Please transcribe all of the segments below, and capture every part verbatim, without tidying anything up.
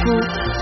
Info.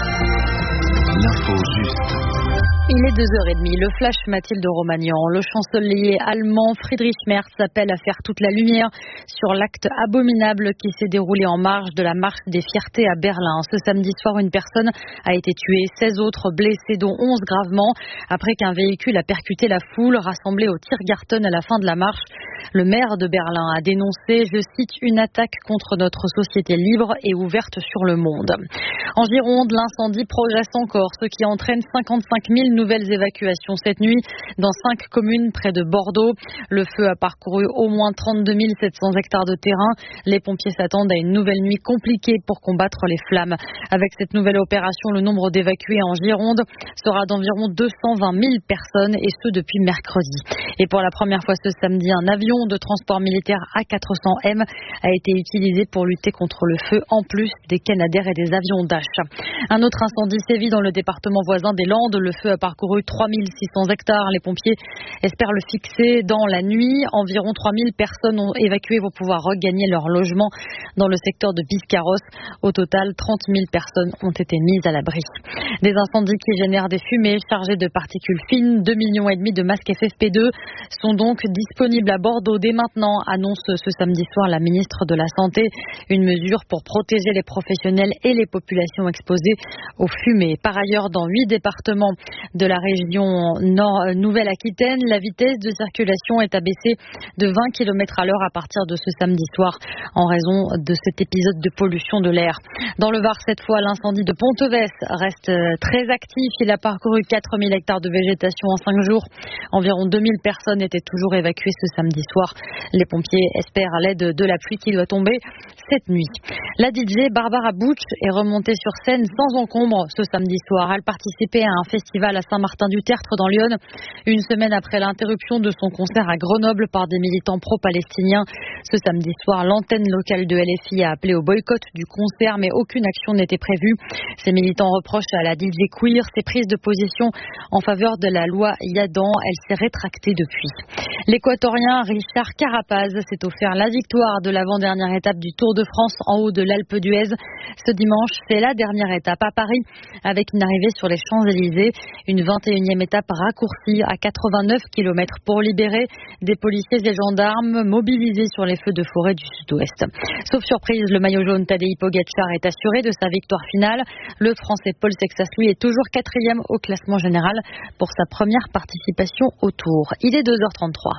L'info juste. Il est deux heures trente, le flash Mathilde Romagnan. Le chancelier allemand Friedrich Merz appelle à faire toute la lumière sur l'acte abominable qui s'est déroulé en marge de la marche des fiertés à Berlin. Ce samedi soir, une personne a été tuée, seize autres blessés, dont onze gravement, après qu'un véhicule a percuté la foule rassemblée au Tiergarten à la fin de la marche. Le maire de Berlin a dénoncé, je cite, une attaque contre notre société libre et ouverte sur le monde. En Gironde, l'incendie progresse encore, ce qui entraîne cinquante-cinq mille nouvelles évacuations cette nuit dans cinq communes près de Bordeaux. Le feu a parcouru au moins trente-deux mille sept cents hectares de terrain. Les pompiers s'attendent à une nouvelle nuit compliquée pour combattre les flammes. Avec cette nouvelle opération, le nombre d'évacués en Gironde sera d'environ deux cent vingt mille personnes, et ce depuis mercredi. Et pour la première fois ce samedi, un avion de transport militaire A quatre cents M a été utilisé pour lutter contre le feu, en plus des Canadair et des avions Dash. Un autre incendie sévit dans le département voisin des Landes. Le feu a parcouru trois mille six cents hectares. Les pompiers espèrent le fixer dans la nuit. Environ trois mille personnes ont évacué vont pouvoir regagner leur logement dans le secteur de Biscarrosse. Au total, trente mille personnes ont été mises à l'abri. Des incendies qui génèrent des fumées chargées de particules fines. deux millions et demi de masques F F P deux sont donc disponibles à Bordeaux dès maintenant, annonce ce samedi soir la ministre de la Santé. Une mesure pour protéger les professionnels et les populations exposées aux fumées. Par ailleurs, dans huit départements de la région nord Nouvelle-Aquitaine, la vitesse de circulation est abaissée de vingt kilomètres à l'heure à partir de ce samedi soir en raison de cet épisode de pollution de l'air. Dans le Var, cette fois, l'incendie de Ponteves reste très actif. Il a parcouru quatre mille hectares de végétation en cinq jours. Environ deux mille personnes étaient toujours évacuées ce samedi soir. Les pompiers espèrent à l'aide de la pluie qui doit tomber cette nuit. La D J Barbara Butch est remontée sur scène sans encombre ce samedi soir. Elle participait à un festival à Saint-Martin-du-Tertre dans l'Yonne, une semaine après l'interruption de son concert à Grenoble par des militants pro-palestiniens. Ce samedi soir, l'antenne locale de L F I a appelé au boycott du concert, mais aucune action n'était prévue. Ces militants reprochent à la D J queer ses prises de position en faveur de la loi Yadan. Elle s'est rétractée depuis. L'Équatorien Richard Carapaz s'est offert la victoire de l'avant-dernière étape du Tour de France en haut de l'Alpe d'Huez. Ce dimanche, c'est la dernière étape à Paris avec une arrivée sur les Champs-Élysées. Une vingt et unième étape raccourcie à quatre-vingt-neuf kilomètres pour libérer des policiers et gendarmes mobilisés sur les feux de forêt du sud-ouest. Sauf surprise, le maillot jaune Tadej Pogačar est assuré de sa victoire finale. Le Français Paul Sexas, lui, est toujours quatrième au classement général pour sa première participation au Tour. Il est deux heures trente-trois.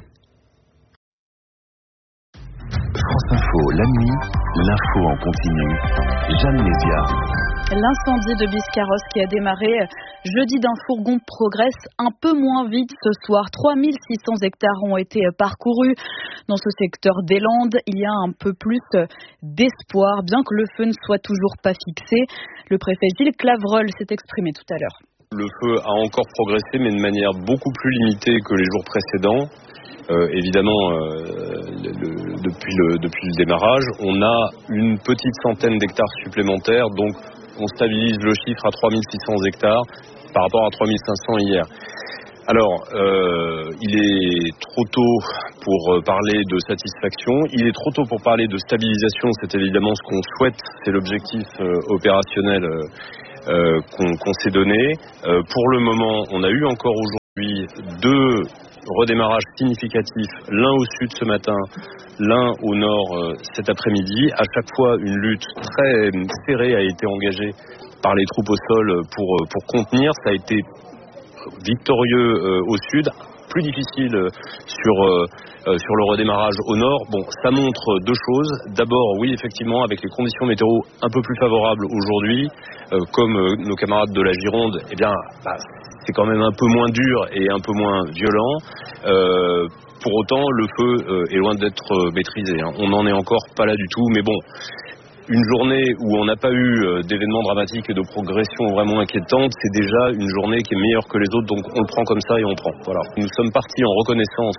France Info, la nuit, l'info en continu. Jeanne Mézia. L'incendie de Biscarrosse qui a démarré jeudi d'un fourgon progresse un peu moins vite ce soir. trois mille six cents hectares ont été parcourus. Dans ce secteur des Landes, il y a un peu plus d'espoir, bien que le feu ne soit toujours pas fixé. Le préfet Gilles Clavreul s'est exprimé tout à l'heure. Le feu a encore progressé, mais de manière beaucoup plus limitée que les jours précédents. Euh, évidemment, euh, le, depuis, le, depuis le démarrage, on a une petite centaine d'hectares supplémentaires, donc on stabilise le chiffre à trois mille six cents hectares par rapport à trois mille cinq cents hier. Alors, euh, il est trop tôt pour parler de satisfaction, il est trop tôt pour parler de stabilisation, c'est évidemment ce qu'on souhaite, c'est l'objectif euh, opérationnel euh, euh, qu'on, qu'on s'est donné. Euh, pour le moment, on a eu encore aujourd'hui deux redémarrage significatif, l'un au sud ce matin, l'un au nord euh, cet après-midi. À chaque fois, une lutte très serrée a été engagée par les troupes au sol pour, pour contenir. Ça a été victorieux euh, au sud, plus difficile euh, sur, euh, euh, sur le redémarrage au nord. Bon, ça montre deux choses. D'abord, oui, effectivement, avec les conditions météo un peu plus favorables aujourd'hui, euh, comme euh, nos camarades de la Gironde, eh bien, bah, c'est quand même un peu moins dur et un peu moins violent. Euh, pour autant, le feu euh, est loin d'être euh, maîtrisé. Hein. On n'en est encore pas là du tout. Mais bon, une journée où on n'a pas eu euh, d'événements dramatiques et de progression vraiment inquiétante, c'est déjà une journée qui est meilleure que les autres. Donc on le prend comme ça et on prend. Voilà. Nous sommes partis en reconnaissance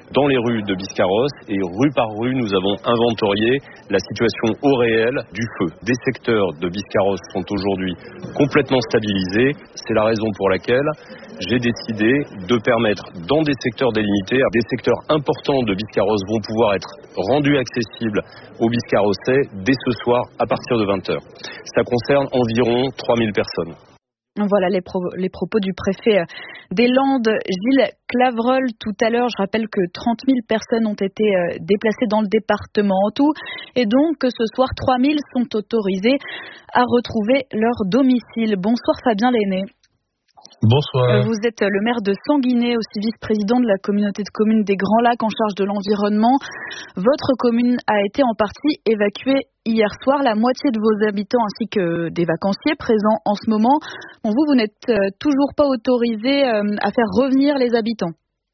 dans les rues de Biscarrosse et rue par rue, nous avons inventorié la situation au réel du feu. Des secteurs de Biscarrosse sont aujourd'hui complètement stabilisés. C'est la raison pour laquelle j'ai décidé de permettre dans des secteurs délimités, des secteurs importants de Biscarrosse vont pouvoir être rendus accessibles aux Biscarrossais dès ce soir à partir de vingt heures. Ça concerne environ trois mille personnes. Voilà les, pro- les propos du préfet des Landes, Gilles Clavreul. Tout à l'heure, je rappelle que trente mille personnes ont été déplacées dans le département en tout. Et donc, ce soir, trois mille sont autorisés à retrouver leur domicile. Bonsoir Fabien Lenné. Bonsoir. Vous êtes le maire de Sanguinet, aussi vice-président de la communauté de communes des Grands Lacs en charge de l'environnement. Votre commune a été en partie évacuée hier soir, la moitié de vos habitants ainsi que des vacanciers présents en ce moment. Bon, vous, vous n'êtes toujours pas autorisé à faire revenir les habitants?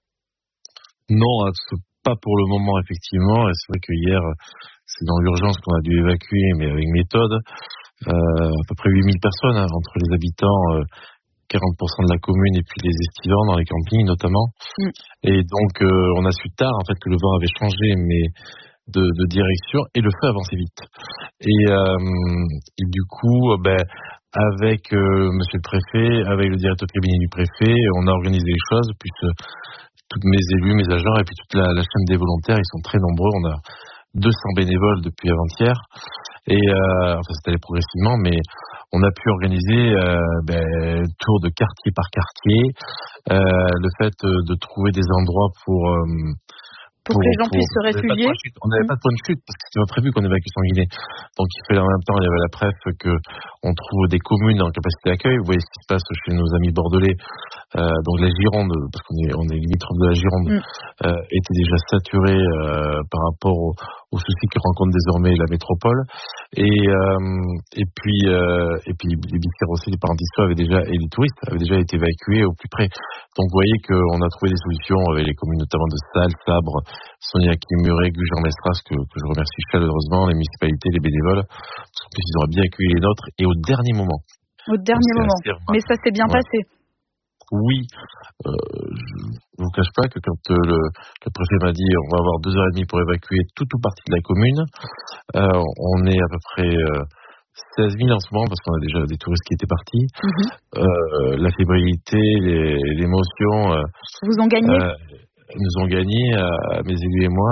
Non, pas pour le moment, effectivement. Et c'est vrai que hier, c'est dans l'urgence qu'on a dû évacuer, mais avec méthode, euh, à peu près huit mille personnes hein, entre les habitants, euh, quarante pour cent de la commune et puis les estivants dans les campings notamment. Mm. Et donc, euh, on a su tard en fait que le vent avait changé, mais de, de direction, et le feu avançait vite. Et, euh, et du coup, ben, avec euh, monsieur le préfet, avec le directeur de cabinet du préfet, on a organisé les choses, puis euh, tous mes élus, mes agents, et puis toute la, la chaîne des volontaires, ils sont très nombreux. On a deux cents bénévoles depuis avant-hier. Et euh, enfin, c'est allé progressivement, mais on a pu organiser euh, ben, tour de quartier par quartier, euh, le fait de trouver des endroits pour euh, pour, pour que les gens pour, puissent se réfugier. On n'avait pas de point de chute parce que c'était pas prévu qu'on évacue Sanguinet. Donc il fallait en même temps, il y avait la presse que on trouve des communes en capacité d'accueil. Vous voyez ce qui se passe chez nos amis bordelais. Euh, donc la Gironde, parce qu'on est on est limitrophe de la Gironde, mm. euh, était déjà saturée euh, par rapport au aux soucis que rencontre désormais la métropole. Et, euh, et puis, euh, et puis les Biscarrossiers, les Parentistois avaient déjà, et les touristes avaient déjà été évacués au plus près. Donc, vous voyez qu'on a trouvé des solutions avec les communes notamment de Salles, Sabre, Soniac-Muret, Gujan-Mestras, que, que je remercie chaleureusement, les municipalités, les bénévoles, parce qu'en plus, ils auraient bien accueilli les nôtres, et au dernier moment. Au dernier moment. Mais ça s'est bien ouais. passé. Oui, euh, je ne vous cache pas que quand euh, le, le préfet m'a dit on va avoir deux heures et demie pour évacuer toute ou partie de la commune, euh, on est à peu près euh, seize mille en ce moment parce qu'on a déjà des touristes qui étaient partis. Mm-hmm. Euh, la fébrilité, les, l'émotion. Euh, Vous ont gagné euh, nous ont gagné, euh, mes élus et moi.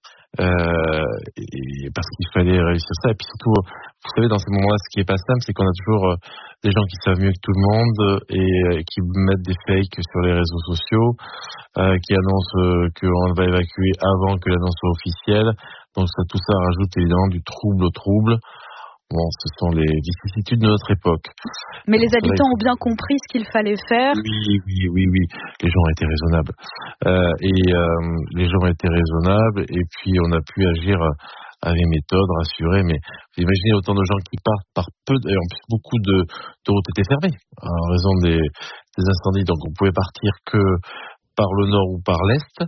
Euh, et parce qu'il fallait réussir ça. Et puis surtout, vous savez, dans ces moments-là, ce qui est pas simple, c'est qu'on a toujours euh, des gens qui savent mieux que tout le monde et euh, qui mettent des fakes sur les réseaux sociaux, euh, qui annoncent euh, qu'on va évacuer avant que l'annonce soit officielle. Donc ça, tout ça rajoute évidemment du trouble au trouble. Bon, ce sont les vicissitudes de notre époque. Mais les habitants ont bien compris ce qu'il fallait faire. Oui, oui, oui, oui. Les gens ont été raisonnables. Euh, et euh, les gens ont été raisonnables. Et puis, on a pu agir avec méthode, rassurer. Mais vous imaginez autant de gens qui partent par peu. Et en plus, beaucoup de, de routes étaient fermées en raison des, des incendies. Donc, on pouvait partir que par le nord ou par l'est.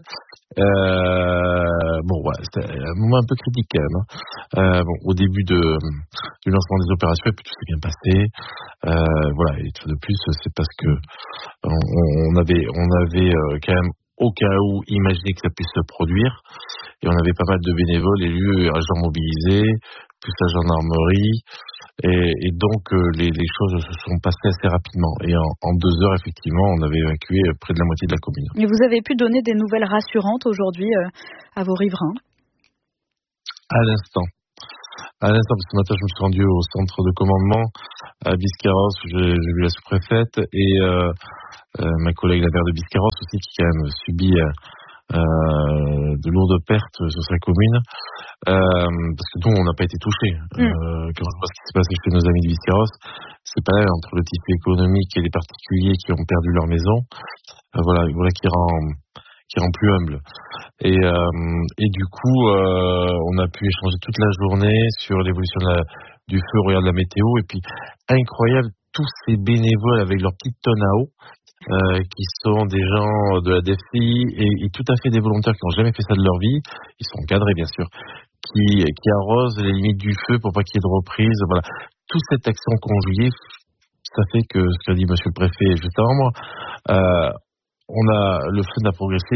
Euh, bon, voilà, c'était un moment un peu critique quand même. Hein. Euh, bon, au début de, du lancement des opérations, et puis tout s'est bien passé. Euh, voilà, et de plus, c'est parce que on, on avait, on avait euh, quand même au cas où imaginé que ça puisse se produire, et on avait pas mal de bénévoles, élus, agents mobilisés, plus la gendarmerie. Et, et donc, euh, les, les choses se sont passées assez rapidement. Et en, en deux heures, effectivement, on avait évacué près de la moitié de la commune. Et vous avez pu donner des nouvelles rassurantes aujourd'hui euh, à vos riverains? À l'instant. À l'instant, parce que ce matin, je me suis rendu au centre de commandement à Biscarrosse. J'ai, j'ai vu la sous-préfète et euh, euh, ma collègue, la maire de Biscarrosse aussi, qui quand même subit euh, euh, de lourdes pertes sur sa commune. Euh, parce que nous, on n'a pas été touchés. Mm. Euh, quand je vois ce qui s'est passé chez nos amis de Biscarrosse, c'est pas là, entre le tissu économique et les particuliers qui ont perdu leur maison. Euh, voilà, voilà qui rend, qui rend plus humble. Et, euh, et du coup, euh, on a pu échanger toute la journée sur l'évolution de la, du feu, regarde la météo, et puis incroyable, tous ces bénévoles avec leur petite tonne à eau. Euh, qui sont des gens de la D F I et, et tout à fait des volontaires qui n'ont jamais fait ça de leur vie, ils sont encadrés bien sûr, qui, qui arrosent les limites du feu pour pas qu'il y ait de reprise. Voilà, toute cette action conjuguée, ça fait que ce qu'a dit monsieur le préfet juste avant moi, euh, on a, le feu n'a progressé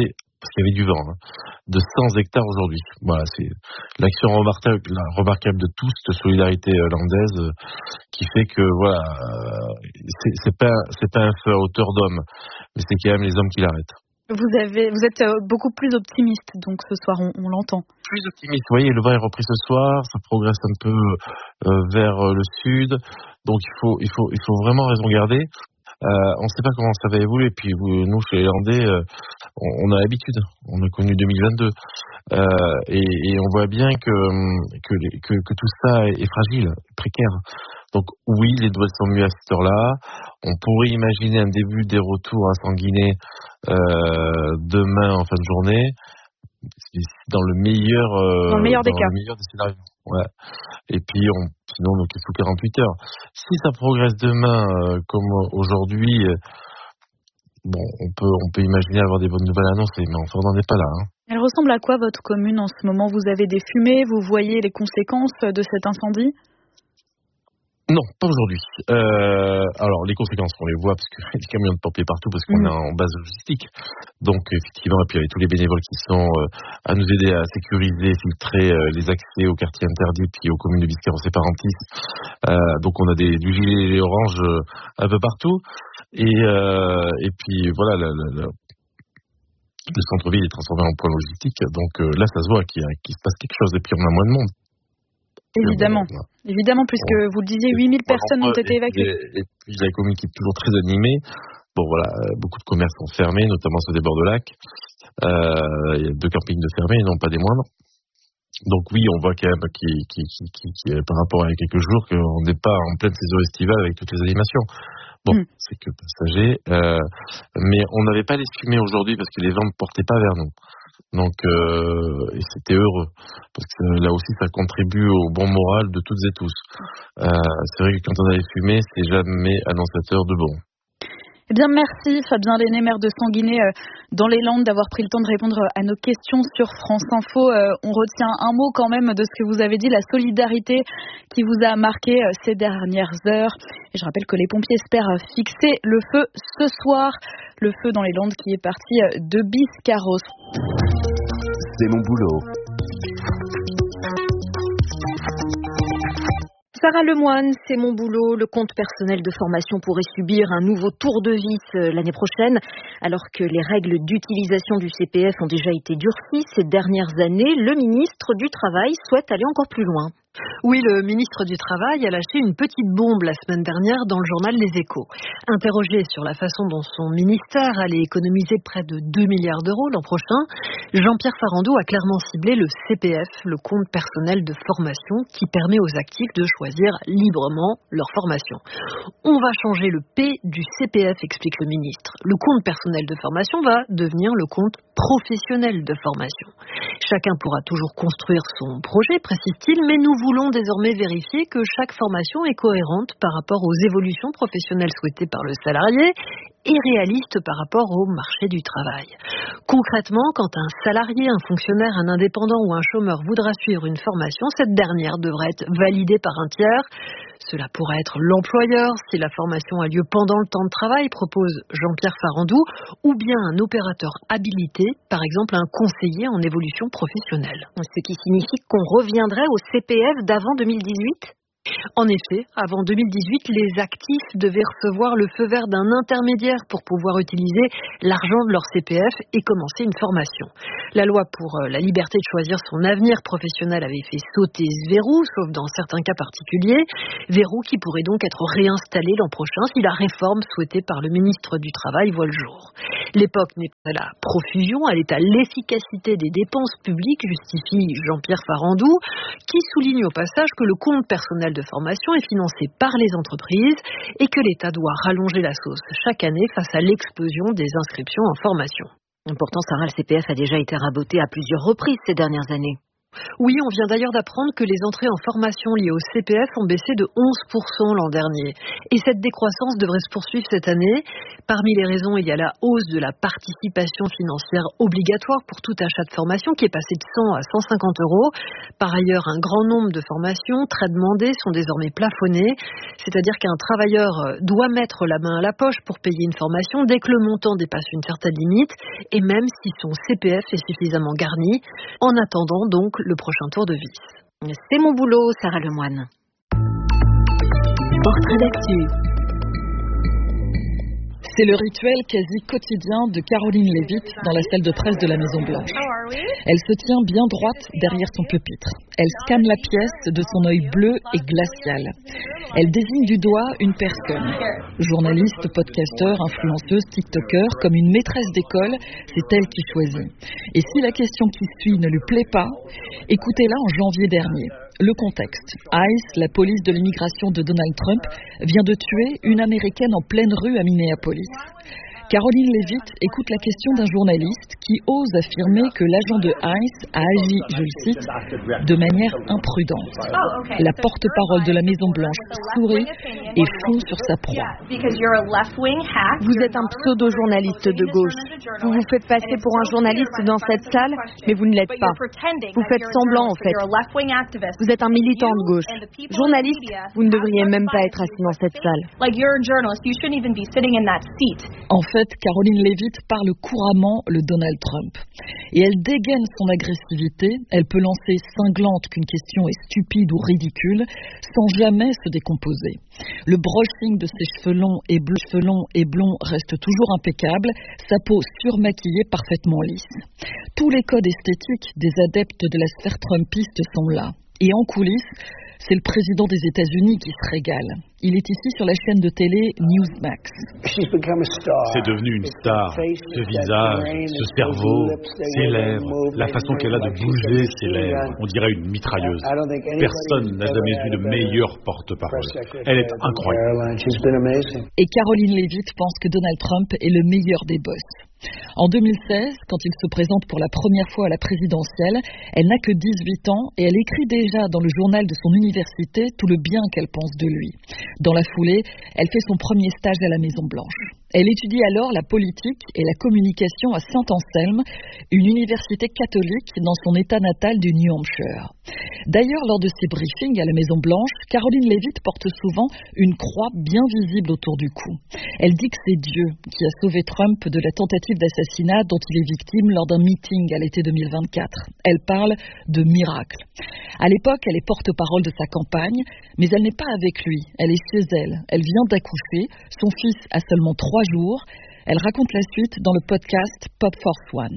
parce qu'il y avait du vent, hein, de cent hectares aujourd'hui. Voilà, c'est l'action remarquable, la remarquable de tous, de solidarité landaise, euh, qui fait que voilà, euh, c'est, c'est pas c'est pas un feu à hauteur d'homme, mais c'est quand même les hommes qui l'arrêtent. Vous avez, vous êtes beaucoup plus optimiste, donc ce soir, on, on l'entend. Plus optimiste. Vous voyez, le vent est repris ce soir, ça progresse un peu euh, vers le sud, donc il faut il faut il faut vraiment raison garder. Euh, on ne sait pas comment ça va évoluer. Puis vous, nous, chez les Landais, euh, on, on a l'habitude. On a connu deux mille vingt-deux. Euh, et, et on voit bien que, que, que, que tout ça est fragile, précaire. Donc oui, les doigts sont mieux à cette heure-là. On pourrait imaginer un début des retours à Sanguinet euh, demain en fin de journée. Dans le meilleur, euh, dans le meilleur des dans cas. Le meilleur des scénarios. Ouais. Et puis, on, sinon, on est sous quarante-huit heures. Si ça progresse demain, euh, comme aujourd'hui, euh, bon, on peut, on peut imaginer avoir des bonnes nouvelles annoncées, mais enfin, on n'en est pas là. Hein. Elle ressemble à quoi, votre commune, en ce moment? Vous avez des fumées, vous voyez les conséquences de cet incendie? Non, pas aujourd'hui. Euh, alors, les conséquences, on les voit parce qu'il y a des camions de pompiers partout parce qu'on mmh. est en base logistique. Donc, effectivement, et puis avec tous les bénévoles qui sont euh, à nous aider à sécuriser, filtrer euh, les accès aux quartiers interdits, puis aux communes de Biscarrosse et Parentis. Euh, donc, on a des, du gilet orange euh, un peu partout. Et, euh, et puis, voilà, le, le, le, le centre-ville est transformé en point logistique. Donc, euh, là, ça se voit qu'il, y a, qu'il se passe quelque chose et puis on a moins de monde. Évidemment, bon, évidemment, puisque bon, vous le disiez, huit mille personnes ont été évacuées. Et, et puis la commune qui est toujours très animée. Bon voilà, beaucoup de commerces sont fermés, notamment ceux des bords de lac. Euh, il y a deux campings de fermés, non pas des moindres. Donc oui, on voit quand même qui, qui, qui, qui, qui, par rapport à quelques jours qu'on n'est pas en pleine saison estivale avec toutes les animations. Bon, mmh. c'est que passager. Euh, mais on n'avait pas les fumées aujourd'hui parce que les vents ne portaient pas vers nous. Donc, euh, et c'était heureux, parce que là aussi, ça contribue au bon moral de toutes et tous. Euh, c'est vrai que quand on a les fumées, c'est jamais annonciateur de bon. Eh bien, merci Fabien Lenné, maire de Sanguinet euh, dans les Landes, d'avoir pris le temps de répondre à nos questions sur France Info. Euh, on retient un mot quand même de ce que vous avez dit, la solidarité qui vous a marqué euh, ces dernières heures. Et je rappelle que les pompiers espèrent fixer le feu ce soir. Le feu dans les Landes qui est parti de Biscarrosse. C'est mon boulot. Sarah Lemoine, c'est mon boulot. Le compte personnel de formation pourrait subir un nouveau tour de vis l'année prochaine, alors que les règles d'utilisation du C P F ont déjà été durcies ces dernières années. Le ministre du Travail souhaite aller encore plus loin. Oui, le ministre du Travail a lâché une petite bombe la semaine dernière dans le journal Les Échos. Interrogé sur la façon dont son ministère allait économiser près de deux milliards d'euros l'an prochain, Jean-Pierre Farandou a clairement ciblé le C P F, le compte personnel de formation, qui permet aux actifs de choisir librement leur formation. On va changer le P du C P F, explique le ministre. Le compte personnel de formation va devenir le compte professionnel de formation. Chacun pourra toujours construire son projet, précise-t-il, mais nous voulons désormais vérifier que chaque formation est cohérente par rapport aux évolutions professionnelles souhaitées par le salarié et réaliste par rapport au marché du travail. Concrètement, quand un salarié, un fonctionnaire, un indépendant ou un chômeur voudra suivre une formation, cette dernière devra être validée par un tiers. Cela pourrait être l'employeur si la formation a lieu pendant le temps de travail, propose Jean-Pierre Farandou, ou bien un opérateur habilité, par exemple un conseiller en évolution professionnelle. Ce qui signifie qu'on reviendrait au C P F d'avant deux mille dix-huit ? En effet, avant deux mille dix-huit, les actifs devaient recevoir le feu vert d'un intermédiaire pour pouvoir utiliser l'argent de leur C P F et commencer une formation. La loi pour la liberté de choisir son avenir professionnel avait fait sauter ce verrou, sauf dans certains cas particuliers, verrou qui pourrait donc être réinstallé l'an prochain si la réforme souhaitée par le ministre du Travail voit le jour. L'époque n'est pas à la profusion, elle est à l'efficacité des dépenses publiques, justifie Jean-Pierre Farandou, qui souligne au passage que le compte personnel de formation est financé par les entreprises et que l'État doit rallonger la sauce chaque année face à l'explosion des inscriptions en formation. Pourtant, Sarah, le C P F a déjà été raboté à plusieurs reprises ces dernières années. Oui, on vient d'ailleurs d'apprendre que les entrées en formation liées au C P F ont baissé de onze pour cent l'an dernier. Et cette décroissance devrait se poursuivre cette année. Parmi les raisons, il y a la hausse de la participation financière obligatoire pour tout achat de formation qui est passée de cent à cent cinquante euros. Par ailleurs, un grand nombre de formations très demandées sont désormais plafonnées. C'est-à-dire qu'un travailleur doit mettre la main à la poche pour payer une formation dès que le montant dépasse une certaine limite et même si son C P F est suffisamment garni. En attendant donc le prochain tour de vis. C'est mon boulot, Sarah Lemoine. Portrait d'actu. C'est le rituel quasi quotidien de Caroline Leavitt dans la salle de presse de la Maison-Blanche. Elle se tient bien droite derrière son pupitre. Elle scanne la pièce de son œil bleu et glacial. Elle désigne du doigt une personne. Journaliste, podcasteur, influenceuse, tiktoker, comme une maîtresse d'école, c'est elle qui choisit. Et si la question qui suit ne lui plaît pas, écoutez-la en janvier dernier. Le contexte. ICE, la police de l'immigration de Donald Trump, vient de tuer une Américaine en pleine rue à Minneapolis. Caroline Leavitt écoute la question d'un journaliste qui ose affirmer que l'agent de ICE a agi, je le cite, de manière imprudente. La porte-parole de la Maison-Blanche sourit et fond sur sa proie. Vous êtes un pseudo-journaliste de gauche. Vous vous faites passer pour un journaliste dans cette salle, mais vous ne l'êtes pas. Vous faites semblant en fait. Vous êtes un militant de gauche. Journaliste, vous ne devriez même pas être assis dans cette salle. En fait, Caroline Leavitt parle couramment le Donald Trump. Et elle dégaine son agressivité. Elle peut lancer cinglante qu'une question est stupide ou ridicule sans jamais se décomposer. Le brushing de ses cheveux longs et blonds, cheveux longs et blonds reste toujours impeccable. Sa peau surmaquillée parfaitement lisse. Tous les codes esthétiques des adeptes de la sphère trumpiste sont là. Et en coulisses, c'est le président des États-Unis qui se régale. Il est ici sur la chaîne de télé Newsmax. C'est devenu une star. Ce visage, ce cerveau, ses lèvres, la façon qu'elle a de bouger ses lèvres. On dirait une mitrailleuse. Personne n'a jamais vu de meilleure porte-parole. Elle est incroyable. Et Caroline Leavitt pense que Donald Trump est le meilleur des boss. En deux mille seize, quand il se présente pour la première fois à la présidentielle, elle n'a que dix-huit ans et elle écrit déjà dans le journal de son université tout le bien qu'elle pense de lui. Dans la foulée, elle fait son premier stage à la Maison-Blanche. Elle étudie alors la politique et la communication à Saint-Anselme, une université catholique dans son état natal du New Hampshire. D'ailleurs, lors de ses briefings à la Maison-Blanche, Caroline Leavitt porte souvent une croix bien visible autour du cou. Elle dit que c'est Dieu qui a sauvé Trump de la tentative d'assassinat dont il est victime lors d'un meeting à l'été deux mille vingt-quatre. Elle parle de miracle. À l'époque, elle est porte-parole de sa campagne, mais elle n'est pas avec lui. Elle est chez elle. Elle vient d'accoucher. Son fils a seulement trois jours. Elle raconte la suite dans le podcast Pop Force One.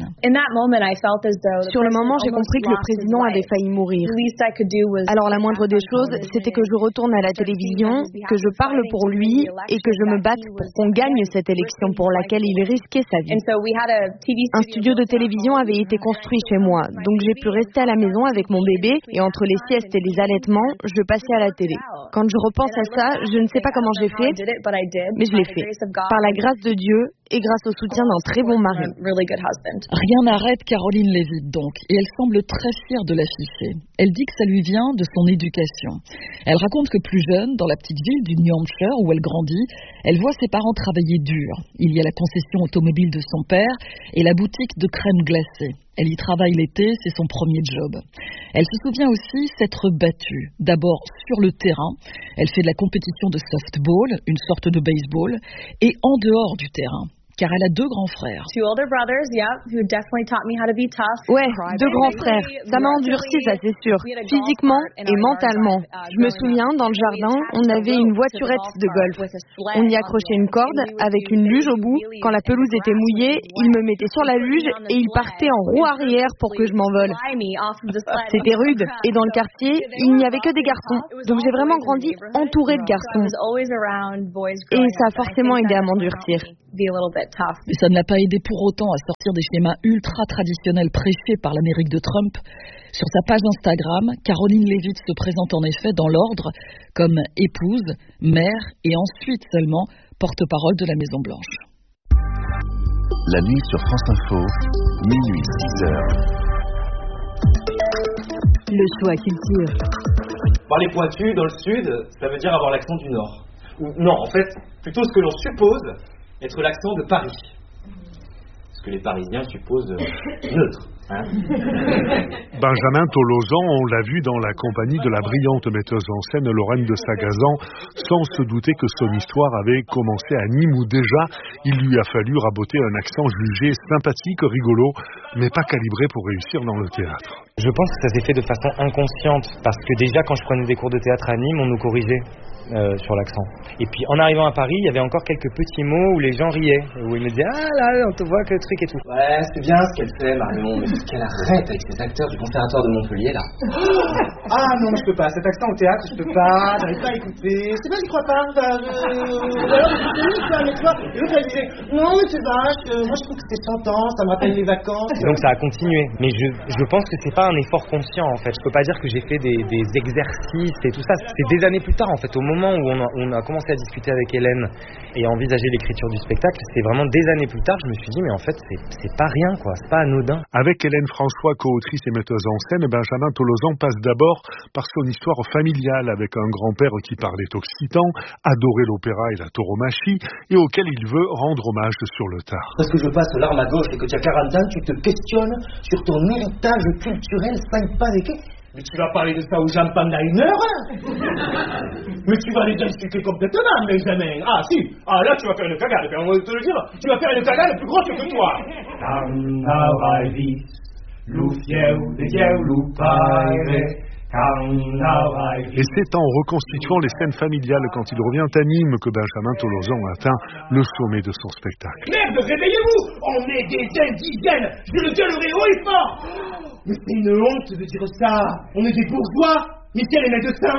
Sur le moment, j'ai compris que le président avait failli mourir. Alors la moindre des choses, c'était que je retourne à la télévision, que je parle pour lui et que je me batte pour qu'on gagne cette élection pour laquelle il risquait sa vie. Un studio de télévision avait été construit chez moi, donc j'ai pu rester à la maison avec mon bébé et entre les siestes et les allaitements, je passais à la télé. Quand je repense à ça, je ne sais pas comment j'ai fait, mais je l'ai fait. Par la grâce de Dieu, et grâce au soutien d'un très bon mari. Rien n'arrête Caroline Leavitt donc, et elle semble très fière de l'afficher. Elle dit que ça lui vient de son éducation. Elle raconte que plus jeune, dans la petite ville du New Hampshire où elle grandit, elle voit ses parents travailler dur. Il y a la concession automobile de son père et la boutique de crème glacée. Elle y travaille l'été, c'est son premier job. Elle se souvient aussi s'être battue. D'abord sur le terrain, elle fait de la compétition de softball, une sorte de baseball, et en dehors du terrain. Car elle a deux grands frères. Ouais, deux grands frères. Ça m'a endurci, ça c'est sûr. Physiquement et mentalement. Je me souviens, dans le jardin, on avait une voiturette de golf. On y accrochait une corde avec une luge au bout. Quand la pelouse était mouillée, il me mettait sur la luge et il partait en roue arrière pour que je m'envole. C'était rude. Et dans le quartier, il n'y avait que des garçons. Donc j'ai vraiment grandi entourée de garçons. Et ça a forcément aidé à m'endurcir. Mais ça ne l'a pas aidé pour autant à sortir des schémas ultra traditionnels prêchés par l'Amérique de Trump. Sur sa page Instagram, Caroline Leavitt se présente en effet dans l'ordre comme épouse, mère et ensuite seulement porte-parole de la Maison-Blanche. La nuit sur France Info, minuit six heures. Le choix culture. Parler pointu dans le sud, ça veut dire avoir l'accent du nord. Ou non, en fait, plutôt ce que l'on suppose être l'accent de Paris. Ce que les Parisiens supposent neutre. Hein. Benjamin Tolosan, on l'a vu dans la compagnie de la brillante metteuse en scène Lorraine de Sagazan, sans se douter que son histoire avait commencé à Nîmes où déjà il lui a fallu raboter un accent jugé sympathique, rigolo, mais pas calibré pour réussir dans le théâtre. Je pense que ça s'est fait de façon inconsciente, parce que déjà quand je prenais des cours de théâtre à Nîmes, on nous corrigeait. Euh, sur l'accent. Et puis en arrivant à Paris, il y avait encore quelques petits mots où les gens riaient, où ils me disaient ah là, on te voit que le truc et tout. Ouais, c'est bien ce qu'elle fait, Marion, mais qu'elle arrête avec ces acteurs du conservatoire de Montpellier là. Ah non, je peux pas, cet accent au théâtre, je peux pas, j'arrive pas à écouter. C'est pas, j'y crois pas. Bah, euh... Alors, c'est quoi, mais toi, et l'autre elle disait non, mais c'est vache, euh, moi je trouve que c'est chantant, ça me rappelle les vacances. Et donc ça a continué, mais je, je pense que c'est pas un effort conscient en fait. Je peux pas dire que j'ai fait des, des exercices et tout ça. C'est des années plus tard en fait, au moment où on a, on a commencé à discuter avec Hélène et à envisager l'écriture du spectacle, c'est vraiment des années plus tard, je me suis dit mais en fait c'est, c'est pas rien quoi, c'est pas anodin. Avec Hélène François, co-autrice et metteuse en scène, Benjamin Tolosan passe d'abord par son histoire familiale avec un grand-père qui parlait occitan, adorait l'opéra et la tauromachie et auquel il veut rendre hommage sur le tard. Parce que je passe l'arme à gauche et que tu as quarante ans, tu te questionnes sur ton héritage culturel sympathique. Mais tu vas parler de ça aux gens pendant une heure. Mais tu vas les expliquer complètement, Benjamin. Ah si, ah là tu vas faire une cagade, on va te le dire. Tu vas faire une cagade plus grosse que toi. Et c'est en reconstituant les scènes familiales quand il revient à Nîmes que Benjamin Tolosan atteint le sommet de son spectacle. Merde, réveillez-vous. On est des indigènes. Je le gueulerai haut et fort. Mais c'est une honte de dire ça. On est des bourgeois. Mais si elle est médecin.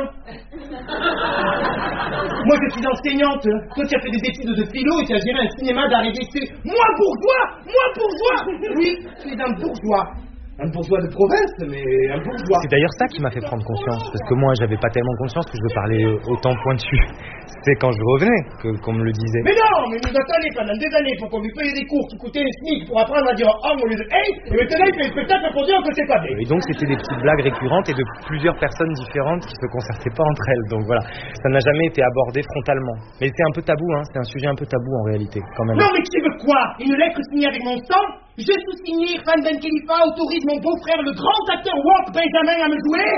Moi je suis enseignante. Toi tu as fait des études de philo et tu as géré un cinéma d'art et d'essai. Moi bourgeois. Moi bourgeois. Oui, tu es un bourgeois. Un bourgeois de province, mais un bourgeois. C'est d'ailleurs ça qui m'a fait prendre conscience, parce que moi j'avais pas tellement conscience que je parlais autant pointu. C'est quand je revenais que, qu'on me le disait. Mais non, mais nous attendez pendant des années pour qu'on lui paye des cours qui coûtaient les SMIC pour apprendre à dire homme au lieu de hey, et maintenant il fait des spectacles pour dire que c'est pas bien. Et donc c'était des petites blagues récurrentes et de plusieurs personnes différentes qui se concertaient pas entre elles. Donc voilà, ça n'a jamais été abordé frontalement. Mais c'est un peu tabou, hein. C'est un sujet un peu tabou en réalité, quand même. Non mais tu veux quoi? Une lettre signée avec mon sang? Je sous-signe Irfan Ben Khalifa autorise mon beau-frère, le grand acteur Walt Benjamin, à me jouer.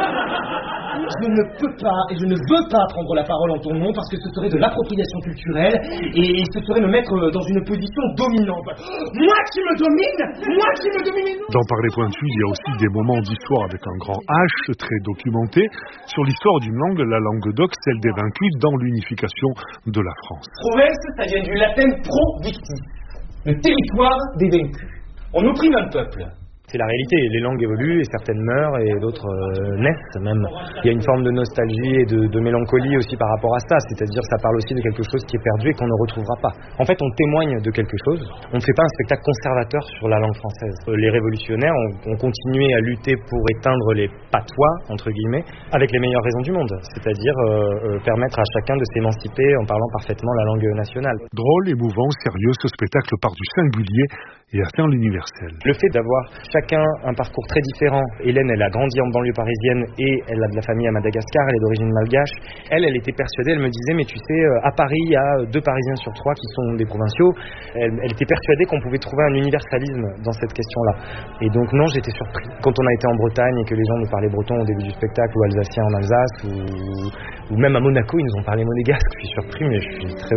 Je ne peux pas et je ne veux pas prendre la parole en ton nom parce que ce serait de l'appropriation culturelle et, et ce serait me mettre dans une position dominante. Moi qui me domine, moi qui me domine. Dans Parler pointu, il y a aussi des moments d'histoire avec un grand H très documenté sur l'histoire d'une langue, la langue d'Oc, celle des vaincus dans l'unification de la France. Province, ça vient du latin pro-victis. Le territoire des vaincus. On opprime un peuple. C'est la réalité, les langues évoluent et certaines meurent et d'autres euh, naissent même. Il y a une forme de nostalgie et de, de mélancolie aussi par rapport à ça, c'est-à-dire ça parle aussi de quelque chose qui est perdu et qu'on ne retrouvera pas. En fait, on témoigne de quelque chose, on ne fait pas un spectacle conservateur sur la langue française. Les révolutionnaires ont, ont continué à lutter pour éteindre les patois, entre guillemets, avec les meilleures raisons du monde, c'est-à-dire euh, euh, permettre à chacun de s'émanciper en parlant parfaitement la langue nationale. Drôle, émouvant, sérieux, ce spectacle part du singulier et atteint l'universel. Le fait d'avoir chacun un parcours très différent. Hélène, elle a grandi en banlieue parisienne et elle a de la famille à Madagascar, elle est d'origine malgache. Elle, elle était persuadée, elle me disait, mais tu sais, à Paris, il y a deux Parisiens sur trois qui sont des provinciaux. Elle, elle était persuadée qu'on pouvait trouver un universalisme dans cette question-là. Et donc non, j'étais surpris. Quand on a été en Bretagne et que les gens nous parlaient breton au début du spectacle, ou alsacien en Alsace, ou, ou même à Monaco, ils nous ont parlé monégasque. Je suis surpris, mais je suis très